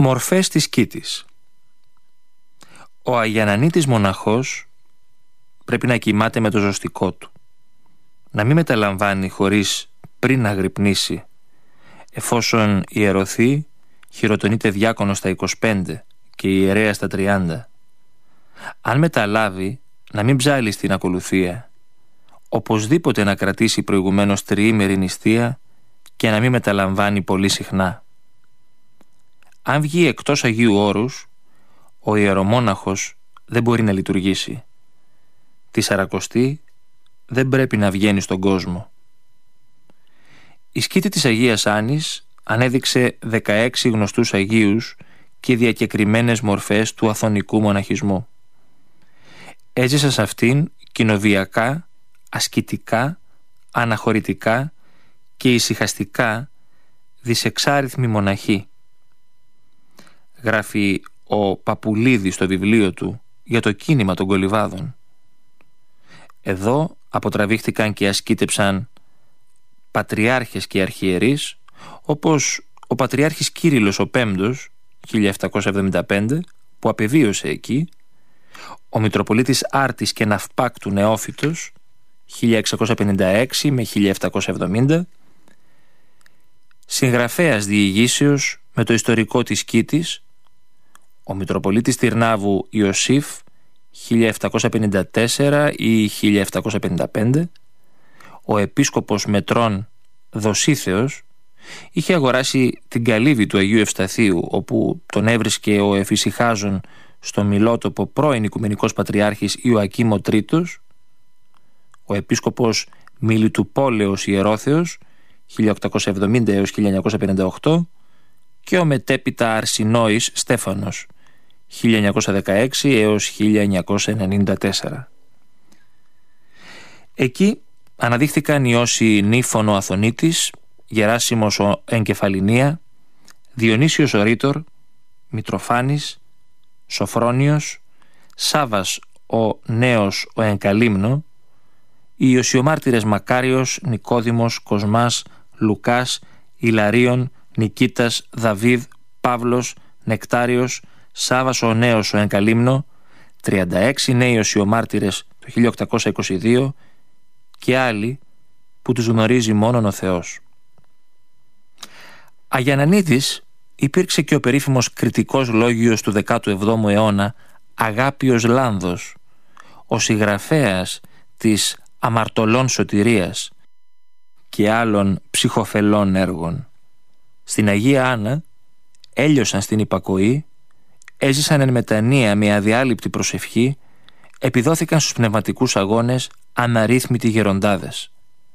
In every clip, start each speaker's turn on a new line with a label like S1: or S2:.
S1: Μορφές της Σκήτης. Ο Αγιανανίτης μοναχός πρέπει να κοιμάται με το ζωστικό του, να μην μεταλαμβάνει χωρίς πριν να γρυπνήσει, εφόσον ιερωθεί χειροτονείται διάκονος στα 25 και ιερέας στα 30. Αν μεταλάβει, να μην ψάλει στην ακολουθία, οπωσδήποτε να κρατήσει προηγουμένως τριήμερη νηστεία και να μην μεταλαμβάνει πολύ συχνά. Αν βγει εκτός Αγίου Όρους, ο ιερομόναχος δεν μπορεί να λειτουργήσει. Τη Σαρακοστή δεν πρέπει να βγαίνει στον κόσμο. Η σκήτη της Αγίας Άννης ανέδειξε 16 γνωστούς Αγίους και διακεκριμένες μορφές του αθωνικού μοναχισμού. Έζησε σε αυτήν κοινοβιακά, ασκητικά, αναχωρητικά και ησυχαστικά δισεξάριθμοι μοναχοί. Γράφει ο Παπουλίδης στο βιβλίο του για το κίνημα των Κολιβάδων. Εδώ αποτραβήχτηκαν και ασκήτεψαν πατριάρχες και αρχιερείς, όπως ο πατριάρχης Κύριλλος ο Πέμπτος 1775 που απεβίωσε εκεί, ο Μητροπολίτης Άρτης και Ναυπάκτου Νεόφυτος 1656 με 1770, συγγραφέας διηγήσεως με το ιστορικό της Σκήτης, ο Μητροπολίτης Τυρνάβου Ιωσήφ 1754 ή 1755, ο Επίσκοπος Μετρών Δοσίθεος είχε αγοράσει την καλύβη του Αγίου Ευσταθείου, όπου τον έβρισκε ο εφησυχάζων στο Μιλότοπο πρώην Οικουμενικός Πατριάρχης Ιωακήμ ο Τρίτος, ο Επίσκοπος Μιλιτουπόλεως Ιερόθεος 1870 έως 1958 και ο μετέπειτα Αρσινόης Στέφανος 1916 έως 1994. Εκεί αναδείχθηκαν οι όσοι Νύφων ο Αθωνίτης, Γεράσιμος ο Εγκεφαλινία, Διονύσιος ο Ρήτορ, Μητροφάνης, Σοφρόνιος, Σάβας ο Νέος ο Εγκαλύμνο, οι Ιωσιομάρτυρες Μακάριος, Νικόδημος, Κοσμάς, Λουκάς, Ιλαρίων, Νικήτας, Δαβίδ, Παύλος, Νεκτάριος, Σάβας ο Νέος ο Εγκαλύμνο, 36 νέοι Ιωσιομάρτυρες το 1822 και άλλοι που τους γνωρίζει μόνον ο Θεός. Αγιανανίτης υπήρξε και ο περίφημος κριτικός λόγιος του 17ου αιώνα Αγάπιος Λάνδος, ο συγγραφέας της Αμαρτωλών Σωτηρίας και άλλων ψυχοφελών έργων. Στην Αγία Άννα έλειωσαν στην υπακοή, έζησαν εν μετανία με αδιάλειπτη προσευχή, επιδόθηκαν στους πνευματικούς αγώνες αναρρύθμιτοι γεροντάδες.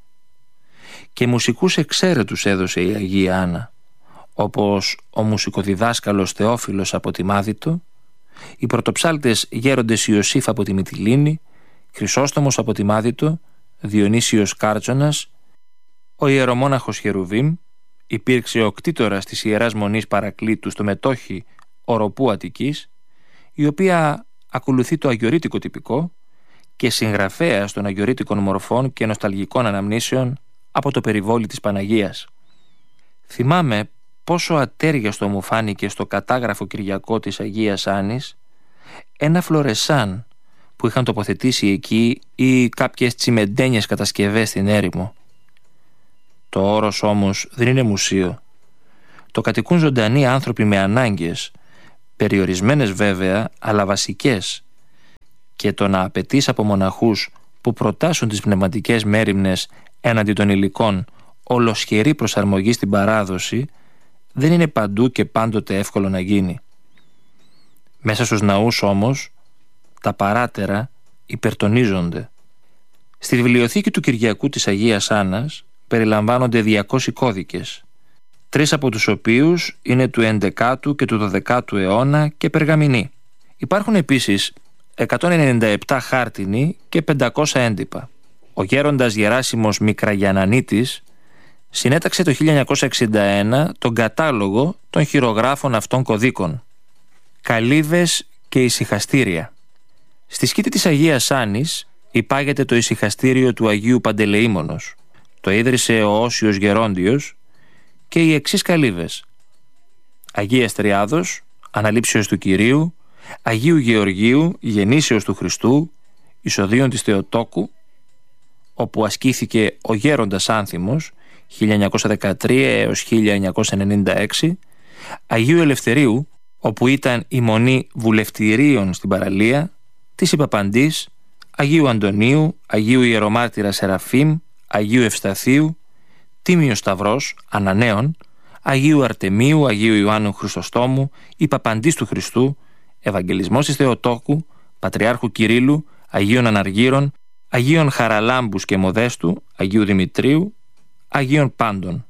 S1: Και μουσικούς εξαίρετους έδωσε η Αγία Άννα, όπως ο μουσικοδιδάσκαλος Θεόφιλος από τη Μάδητο, οι πρωτοψάλτες γέροντες Ιωσήφ από τη Μυτιλήνη, Χρυσόστομος από τη Μάδητο, Διονύσιος Κάρτσονας, ο ιερομόναχος Χερουβίμ, υπήρξε ο κτήτορας της Ιεράς Μονής Παρακλήτου στο μετόχι Οροπού Αττικής, η οποία ακολουθεί το αγιορείτικο τυπικό και συγγραφέας των αγιορείτικων μορφών και νοσταλγικών αναμνήσεων από το περιβόλι της Παναγίας. Θυμάμαι πόσο ατέριαστο μου φάνηκε στο κατάγραφο Κυριακό της Αγίας Άννης ένα φλωρεσάν που είχαν τοποθετήσει εκεί ή κάποιες τσιμεντένιες κατασκευές στην έρημο. Το όρος όμως δεν είναι μουσείο. Το κατοικούν ζωντανοί άνθρωποι με ανάγκες, περιορισμένες βέβαια, αλλά βασικές, και το να απαιτείς από μοναχούς που προτάσουν τις πνευματικές μέριμνες έναντι των υλικών ολοσχερή προσαρμογή στην παράδοση δεν είναι παντού και πάντοτε εύκολο να γίνει. Μέσα στους ναούς όμως τα παράτερα υπερτονίζονται. Στη βιβλιοθήκη του Κυριακού της Αγίας Άννας περιλαμβάνονται 200 κώδικες, 3 από τους οποίους είναι του 11ου και του 12ου αιώνα και περγαμηνοί. Υπάρχουν επίσης 197 χάρτινοι και 500 έντυπα. Ο γέροντας Γεράσιμος Μικραγιανανίτης συνέταξε το 1961 τον κατάλογο των χειρογράφων αυτών κωδίκων. Καλύβες και ησυχαστήρια. Στη σκήτη της Αγίας Άννης υπάγεται το ησυχαστήριο του Αγίου Παντελεήμονος. Το ίδρυσε ο Όσιος Γερόντιος και οι εξής καλύβες: Αγίας Τριάδος, Αναλήψεως του Κυρίου, Αγίου Γεωργίου, Γεννήσεως του Χριστού, Εισοδίων της Θεοτόκου, όπου ασκήθηκε ο Γέροντας Άνθιμος 1913 έως 1996, Αγίου Ελευθερίου, όπου ήταν η Μονή Βουλευτηρίων στην παραλία, της Ιπαπαντής, Αγίου Αντωνίου, Αγίου Ιερομάρτυρα Σεραφείμ, Αγίου Ευσταθίου, Τίμιος Σταυρός, Ανανέων, Αγίου Αρτεμίου, Αγίου Ιωάννου Χρυσοστόμου, Ιπαπαντής του Χριστού, Ευαγγελισμός της Θεοτόκου, Πατριάρχου Κυρίλλου, Αγίων Αναργύρων, Αγίων Χαραλάμπους και Μοδέστου, Αγίου Δημητρίου, Αγίων Πάντων.